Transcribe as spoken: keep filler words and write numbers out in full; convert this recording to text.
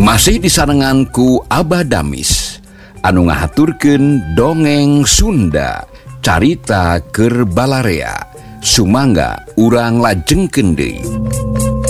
Masih disarenganku Abah Damis anu ngahaturkeun dongeng Sunda carita keur Balarea. Sumangga urang lajengkeun deui.